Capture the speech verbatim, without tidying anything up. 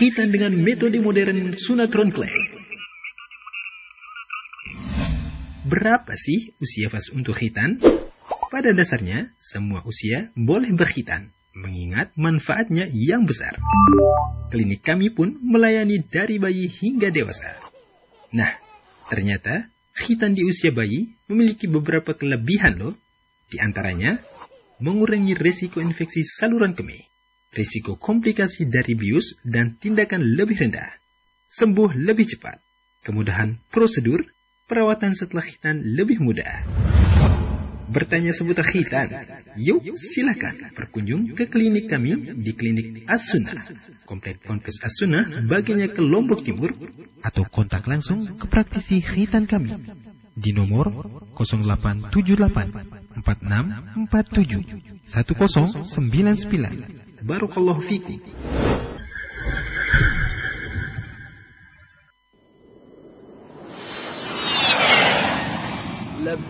Khitan dengan metode modern sunatron clay. Berapa sih usia pas untuk khitan? Pada dasarnya, semua usia boleh berkhitan, mengingat manfaatnya yang besar. Klinik kami pun melayani dari bayi hingga dewasa. Nah, ternyata khitan di usia bayi memiliki beberapa kelebihan loh. Di antaranya, mengurangi risiko infeksi saluran kemih, risiko komplikasi dari bius dan tindakan lebih rendah, sembuh lebih cepat, kemudahan prosedur, perawatan setelah khitan lebih mudah. Bertanya seputar khitan? Yuk silakan berkunjung ke klinik kami di Klinik As-Sunnah, Komplek Ponpes As-Sunnah, bagiannya ke Lombok Timur, atau kontak langsung ke praktisi khitan kami di nomor nol delapan tujuh delapan empat enam empat tujuh satu nol sembilan sembilan. Barakallahu fikum.